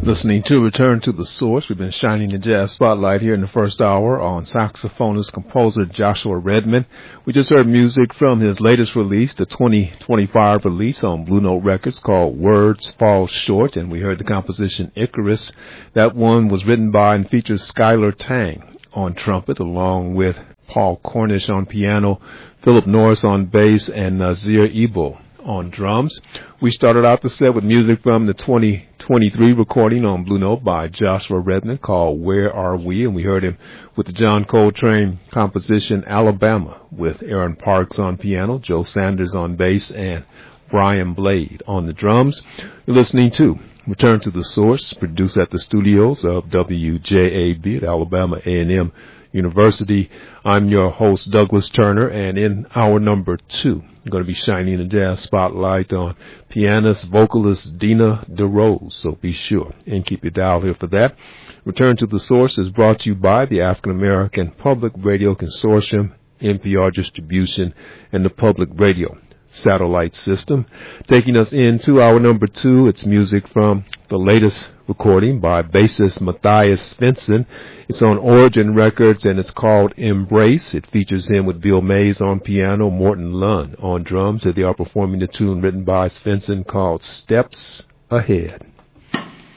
Listening to Return to the Source. We've been shining the jazz spotlight here in the first hour on saxophonist, composer Joshua Redman. We just heard music from his latest release, the 2025 release on Blue Note Records called Words Fall Short, and we heard the composition Icarus. That one was written by and features Skylar Tang on trumpet, along with Paul Cornish on piano, Philip Norris on bass, and Nazir Ebo on drums. We started out the set with music from the 2023 recording on Blue Note by Joshua Redman called Where Are We? And we heard him with the John Coltrane composition Alabama with Aaron Parks on piano, Joe Sanders on bass, and Brian Blade on the drums. You're listening to Return to the Source, produced at the studios of WJAB at Alabama A&M University. I'm your host, Douglas Turner, and in hour number 2, I'm going to be shining the jazz spotlight on pianist, vocalist Dina DeRose, so be sure and keep your dial here for that. Return to the Source is brought to you by the African American Public Radio Consortium, NPR Distribution, and the Public Radio Satellite System. Taking us into hour number 2, it's music from the latest recording by bassist Matthias Svensson. It's on Origin Records and it's called Embrace. It features him with Bill Mays on piano, Morton Lunn on drums. They are performing the tune written by Svensson called Steps Ahead.